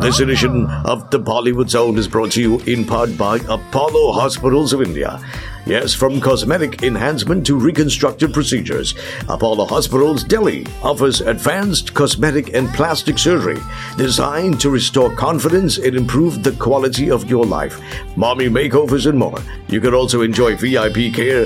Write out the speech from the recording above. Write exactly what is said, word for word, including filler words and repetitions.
This edition of the Bollywood Zone is brought to you in part by Apollo Hospitals of India. Yes, from cosmetic enhancement to reconstructive procedures, Apollo Hospitals Delhi offers advanced cosmetic and plastic surgery designed to restore confidence and improve the quality of your life. Mommy makeovers and more. You can also enjoy V I P care